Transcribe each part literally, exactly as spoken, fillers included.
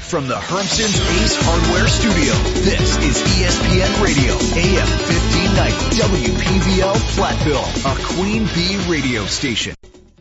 from the Hermson's Ace Hardware Studio, this is E S P N Radio, A M fifteen ninety, W P V L Platteville, a Queen Bee radio station.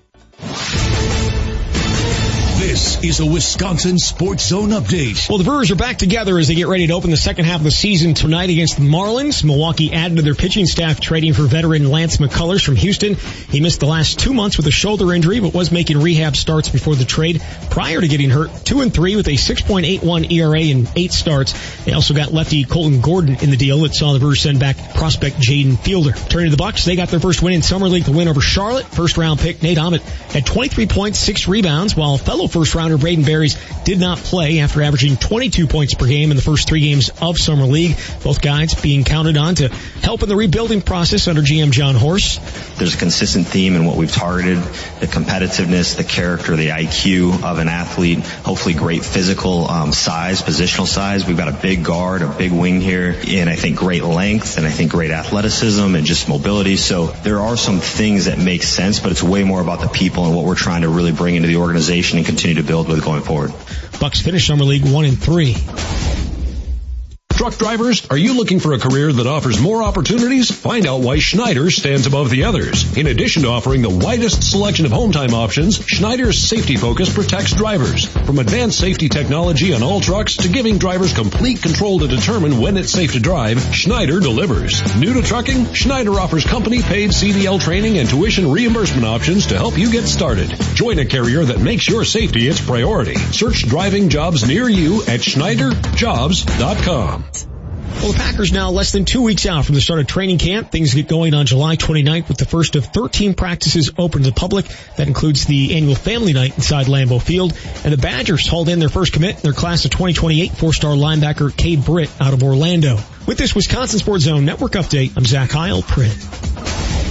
This is a Wisconsin Sports Zone update. Well, the Brewers are back together as they get ready to open the second half of the season tonight against the Marlins. Milwaukee added to their pitching staff, trading for veteran Lance McCullers from Houston. He missed the last two months with a shoulder injury, but was making rehab starts before the trade. Prior to getting hurt, two and three with a six point eight one E R A in eight starts. They also got lefty Colton Gordon in the deal that saw the Brewers send back prospect Jaden Fielder. Turning to the Bucks, they got their first win in Summer League, the win over Charlotte. First round pick Nate Ahmet had twenty-three points, six rebounds, while fellow first rounder Braden Berries did not play after averaging twenty-two points per game in the first three games of Summer League. Both guys being counted on to help in the rebuilding process under G M John Horst. There's a consistent theme in what we've targeted, the competitiveness, the character, the I Q of an athlete, hopefully great physical um, size, positional size. We've got a big guard, a big wing here, and I think great length, and I think great athleticism and just mobility. So there are some things that make sense, but it's way more about the people and what we're trying to really bring into the organization and continue to build with going forward. Bucks finished Summer League one and three. Truck drivers, are you looking for a career that offers more opportunities? Find out why Schneider stands above the others. In addition to offering the widest selection of home time options, Schneider's safety focus protects drivers. From advanced safety technology on all trucks to giving drivers complete control to determine when it's safe to drive, Schneider delivers. New to trucking? Schneider offers company-paid C D L training and tuition reimbursement options to help you get started. Join a carrier that makes your safety its priority. Search driving jobs near you at Schneider Jobs dot com. Well, the Packers now less than two weeks out from the start of training camp. Things get going on July twenty-ninth with the first of thirteen practices open to the public. That includes the annual family night inside Lambeau Field. And the Badgers hauled in their first commit in their class of twenty twenty-eight, four-star linebacker Cade Britt out of Orlando. With this Wisconsin Sports Zone Network update, I'm Zach Heil, Print.